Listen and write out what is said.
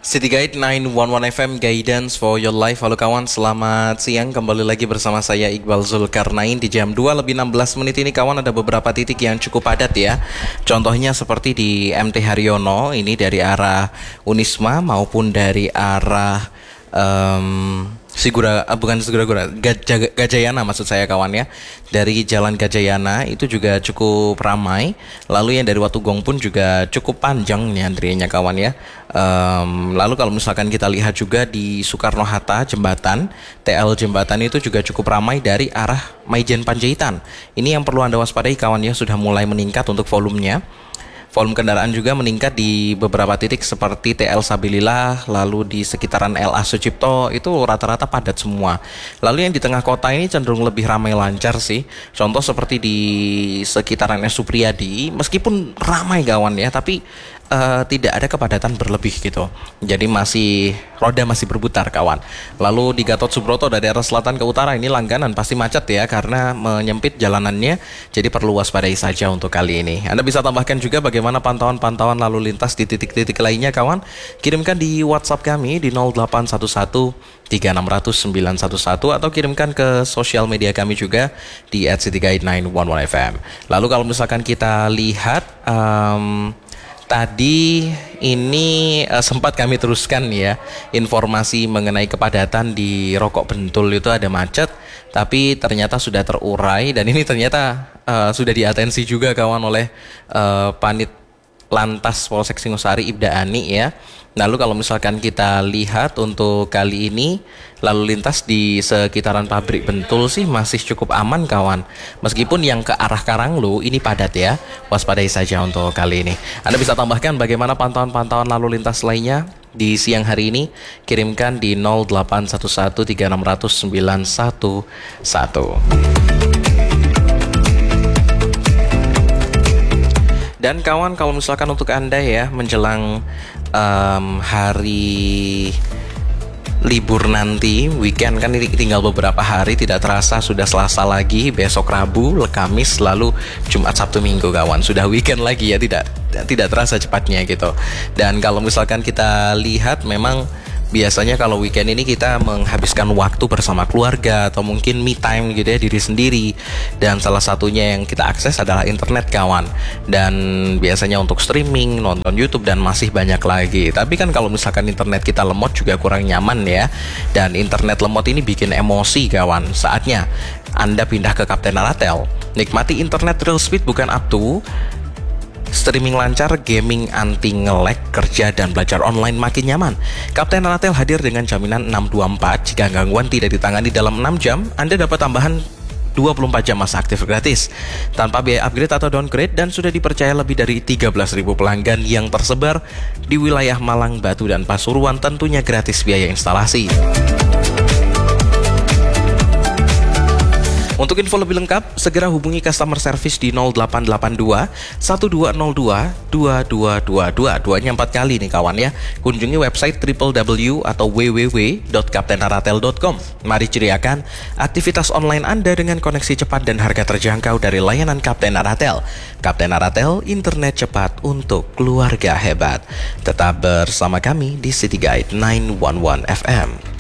City Guide 911 FM Guidance for Your Life. Halo kawan, selamat siang. Kembali lagi bersama saya Iqbal Zulkarnain di jam 2 lebih 16 menit ini kawan, ada beberapa titik yang cukup padat ya. Contohnya seperti di MT Haryono, ini dari arah Unisma maupun dari arah Gajayana maksud saya kawan ya. Dari Jalan Gajayana itu juga cukup ramai. Lalu yang dari Watugong pun juga cukup panjang nih antriannya kawan ya. Lalu kalau misalkan kita lihat juga di Soekarno-Hatta jembatan, TL jembatan itu juga cukup ramai dari arah Maijen Panjaitan. Ini yang perlu Anda waspadai kawan ya, sudah mulai meningkat untuk volumenya. Volume kendaraan juga meningkat di beberapa titik seperti TL Sabilillah, lalu di sekitaran LA Sucipto itu rata-rata padat semua. Lalu yang di tengah kota ini cenderung lebih ramai lancar sih. Contoh seperti di sekitaran Supriyadi, meskipun ramai kawan ya, tapi tidak ada kepadatan berlebih gitu. Jadi roda masih berputar kawan. Lalu di Gatot Subroto dari arah selatan ke utara ini langganan pasti macet ya, karena menyempit jalanannya. Jadi perlu waspadai saja untuk kali ini. Anda bisa tambahkan juga bagaimana pantauan lalu lintas di titik-titik lainnya kawan. Kirimkan di WhatsApp kami di 0811 3600 911 atau kirimkan ke sosial media kami juga di @cityguide911fm. Lalu kalau misalkan kita lihat tadi ini sempat kami teruskan ya informasi mengenai kepadatan di Rokok Bentul itu ada macet, tapi ternyata sudah terurai dan ini ternyata sudah diatensi juga kawan oleh Panit Lantas Polsek Singosari Ibda Ani ya. Lalu kalau misalkan kita lihat untuk kali ini lalu lintas di sekitaran pabrik Bentul sih masih cukup aman kawan. Meskipun yang ke arah Karanglo ini padat ya. Waspadai saja untuk kali ini. Anda bisa tambahkan bagaimana pantauan lalu lintas lainnya di siang hari ini. Kirimkan di 0811 3600 911. Dan kawan, kalau misalkan untuk Anda ya menjelang hari libur nanti, weekend kan ini tinggal beberapa hari, tidak terasa sudah Selasa lagi, besok Rabu, Kamis, lalu Jumat, Sabtu, Minggu kawan. Sudah weekend lagi ya, tidak terasa cepatnya gitu. Dan kalau misalkan kita lihat memang biasanya kalau weekend ini kita menghabiskan waktu bersama keluarga atau mungkin me time gitu ya, diri sendiri. Dan salah satunya yang kita akses adalah internet kawan. Dan biasanya untuk streaming, nonton YouTube dan masih banyak lagi. Tapi kan kalau misalkan internet kita lemot juga kurang nyaman ya. Dan internet lemot ini bikin emosi kawan. Saatnya Anda pindah ke Kapten Aratel. Nikmati internet real speed bukan up to. Streaming lancar, gaming anti nge-lag, kerja dan belajar online makin nyaman. Kapten Aratel hadir dengan jaminan 624. Jika gangguan tidak ditangani dalam 6 jam, Anda dapat tambahan 24 jam masa aktif gratis tanpa biaya upgrade atau downgrade, dan sudah dipercaya lebih dari 13.000 pelanggan yang tersebar di wilayah Malang, Batu dan Pasuruan, tentunya gratis biaya instalasi. Untuk info lebih lengkap, segera hubungi customer service di 0882 1202 2222. Duanya 4 kali nih kawan ya. Kunjungi website www atau www.kaptenaratel.com. Mari ceriakan aktivitas online Anda dengan koneksi cepat dan harga terjangkau dari layanan Kapten Aratel. Kapten Aratel, internet cepat untuk keluarga hebat. Tetap bersama kami di City Guide 911 FM.